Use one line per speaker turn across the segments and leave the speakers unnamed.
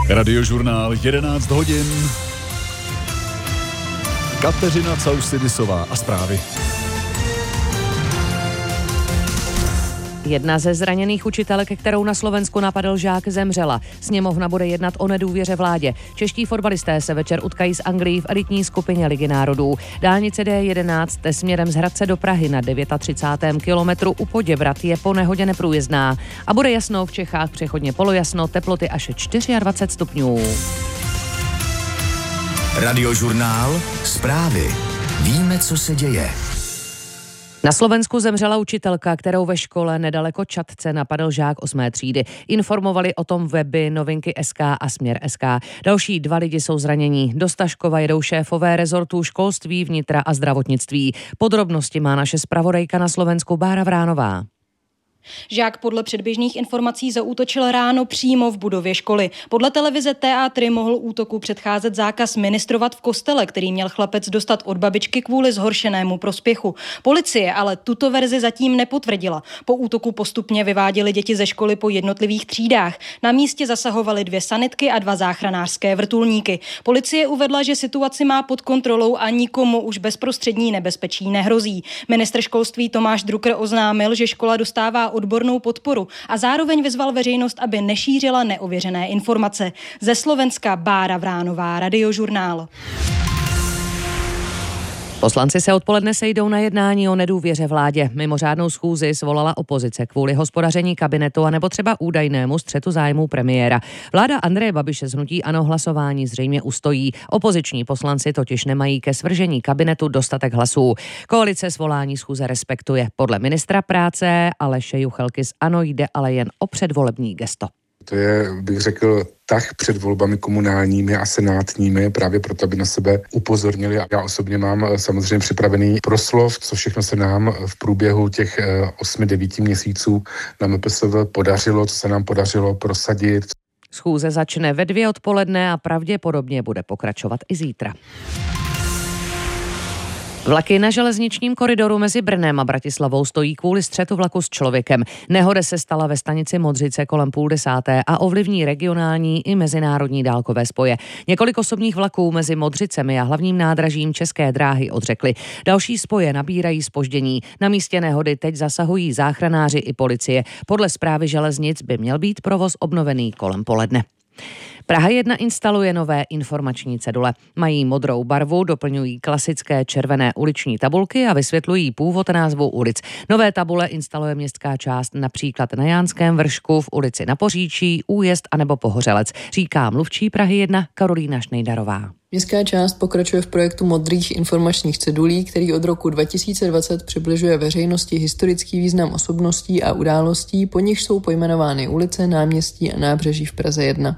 Radiožurnál 11 hodin. Kateřina Caussidisová a zprávy.
Jedna ze zraněných učitelek, kterou na Slovensku napadl žák, zemřela. Sněmovna bude jednat o nedůvěře vládě. Čeští fotbalisté se večer utkají s Anglií v elitní skupině Ligy národů. Dálnice D11 směrem z Hradce do Prahy na 39. kilometru u Poděbrad je po nehodě neprůjezdná. A bude jasno v Čechách, přechodně polojasno, teploty až 24 stupňů.
Radiožurnál, zprávy. Víme, co se děje.
Na Slovensku zemřela učitelka, kterou ve škole nedaleko Čadce napadl žák 8. třídy. Informovali o tom weby Novinky.sk a Směr.sk. Další 2 lidi jsou zranění. Do Staškova jedou šéfové rezortů školství, vnitra a zdravotnictví. Podrobnosti má naše zpravodajka na Slovensku Bára Vránová.
Žák podle předběžných informací zaútočil ráno přímo v budově školy. Podle televize TA3 mohl útoku předcházet zákaz ministrovat v kostele, který měl chlapec dostat od babičky kvůli zhoršenému prospěchu. Policie ale tuto verzi zatím nepotvrdila. Po útoku postupně vyváděli děti ze školy po jednotlivých třídách. Na místě zasahovaly 2 sanitky a 2 záchranářské vrtulníky. Policie uvedla, že situaci má pod kontrolou a nikomu už bezprostřední nebezpečí nehrozí. Ministr školství Tomáš Drucker oznámil, že škola dostává odbornou podporu a zároveň vyzval veřejnost, aby nešířila neověřené informace. Ze Slovenska Bára Vránová, Radiožurnál.
Poslanci se odpoledne sejdou na jednání o nedůvěře vládě. Mimořádnou schůzi svolala opozice kvůli hospodaření kabinetu a nebo třeba údajnému střetu zájmů premiéra. Vláda Andreje Babiše z hnutí ANO hlasování zřejmě ustojí. Opoziční poslanci totiž nemají ke svržení kabinetu dostatek hlasů. Koalice svolání schůze respektuje. Podle ministra práce Aleše Juchelky z ANO jde ale jen o předvolební gesto.
To je, bych řekl, tah před volbami komunálními a senátními, právě proto, aby na sebe upozornili. Já osobně mám samozřejmě připravený proslov, co všechno se nám v průběhu těch 8-9 měsíců na MPSV podařilo, co se nám podařilo prosadit.
Schůze začne ve 2 odpoledne a pravděpodobně bude pokračovat i zítra. Vlaky na železničním koridoru mezi Brnem a Bratislavou stojí kvůli střetu vlaku s člověkem. Nehoda se stala ve stanici Modřice kolem 9:30 a ovlivní regionální i mezinárodní dálkové spoje. Několik osobních vlaků mezi Modřicemi a hlavním nádražím České dráhy odřekly. Další spoje nabírají zpoždění. Na místě nehody teď zasahují záchranáři i policie. Podle správy železnic by měl být provoz obnovený kolem poledne. Praha 1 instaluje nové informační cedule. Mají modrou barvu, doplňují klasické červené uliční tabulky a vysvětlují původ názvu ulic. Nové tabule instaluje městská část například na Jánském vršku, v ulici Na Poříčí, Újezd anebo Pohořelec, říká mluvčí Prahy 1 Karolína Šnejdarová.
Městská část pokračuje v projektu modrých informačních cedulí, který od roku 2020 přibližuje veřejnosti historický význam osobností a událostí, po nichž jsou pojmenovány ulice, náměstí a nábřeží v Praze 1.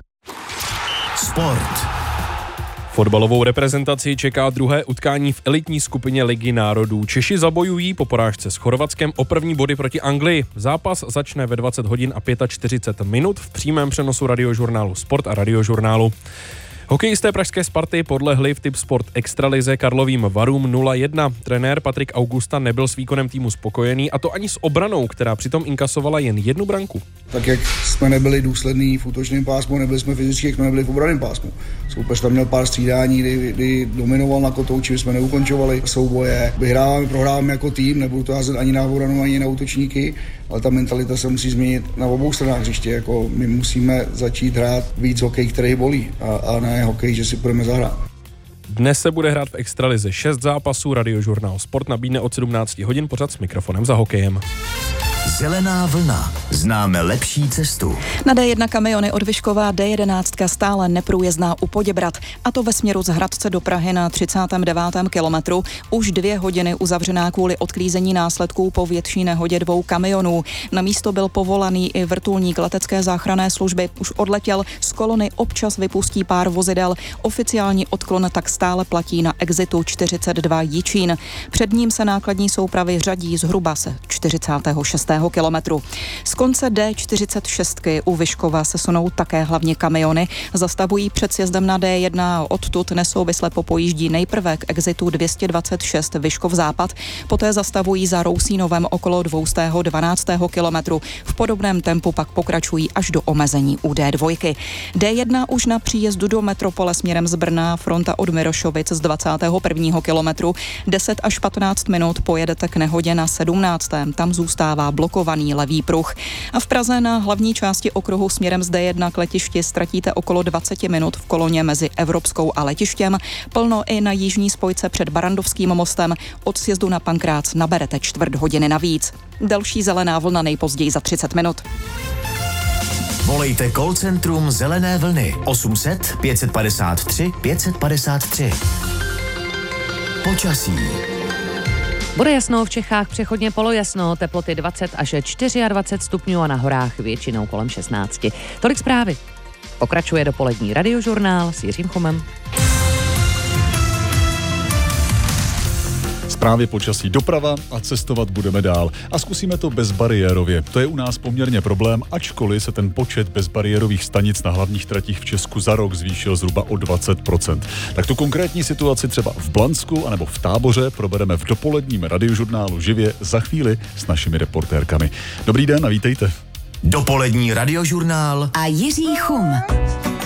Sport.
Fotbalovou reprezentaci čeká druhé utkání v elitní skupině Ligy národů. Češi zabojují po porážce s Chorvatskem o první body proti Anglii. Zápas začne ve 20 hodin a 45 minut v přímém přenosu Radiožurnálu Sport a Radiožurnálu. Hokejisté pražské Sparty podlehli v Tipsport extralize Karlovým Varům 0-1. Trenér Patrik Augusta nebyl s výkonem týmu spokojený, a to ani s obranou, která přitom inkasovala jen 1 branku.
Tak jak jsme nebyli důslední v útočném pásmu, nebyli jsme fyzicky, jak jsme nebyli v obranném pásmu. Soupeř tam měl pár střídání, kdy dominoval na kotouči, jsme neukončovali souboje. Vyhráváme, prohráváme jako tým, nebudu to házet ani na obranu, ani na útočníky, ale ta mentalita se musí změnit na obou stranách hřiště. Jako my musíme začít hrát víc hokej, který bolí, a ne hokej, že si budeme zahrát.
Dnes se bude hrát v extralize 6 zápasů. Radiožurnál Sport nabídne od 17 hodin pořad s mikrofonem za hokejem.
Zelená vlna. Známe lepší cestu.
Na D1 kamiony od Vyškova D11 stále neprůjezdná u Poděbrad. A to ve směru z Hradce do Prahy na 39. kilometru. Už 2 hodiny uzavřená kvůli odklízení následků po větší nehodě 2 kamionů. Na místo byl povolaný i vrtulník letecké záchranné služby. Už odletěl, z kolony občas vypustí pár vozidel. Oficiální odklon tak stále platí na exitu 42 Jičín. Před ním se nákladní soupravy řadí zhruba se 46. kilometru. Z konce D46 u Vyškova se sunou také hlavně kamiony, zastavují před sjezdem na D1 a odtud nesouvisle popojíždí nejprve k exitu 226 Vyškov západ, poté zastavují za Rousínovem okolo 212 kilometru. V podobném tempu pak pokračují až do omezení u D2. D1 už na příjezdu do metropole směrem z Brna, fronta od Mirošovic z 21. kilometru. 10 až 15 minut pojedete k nehodě na 17. Tam zůstává blokovaný levý pruh. A v Praze na hlavní části okruhu směrem z D1 k letišti ztratíte okolo 20 minut v koloně mezi Evropskou a letištěm. Plno i na jižní spojce před Barandovským mostem. Od sjezdu na Pankrác naberete čtvrt hodiny navíc. Další zelená vlna nejpozději za 30 minut.
Volejte call centrum Zelené vlny 800 553 553. Počasí.
Bude jasno, v Čechách přechodně polojasno, teploty 20 až 24 stupňů a na horách většinou kolem 16. Tolik zprávy. Pokračuje dopolední radiožurnál s Jiřím Chomem.
Zprávy počasí, doprava a cestovat budeme dál. A zkusíme to bezbariérově. To je u nás poměrně problém, ačkoliv se ten počet bezbariérových stanic na hlavních tratích v Česku za rok zvýšil zhruba o 20%. Tak tu konkrétní situaci třeba v Blansku anebo v Táboře probereme v dopoledním radiožurnálu živě za chvíli s našimi reportérkami. Dobrý den a vítejte.
Dopolední radiožurnál
a Jiří Chum.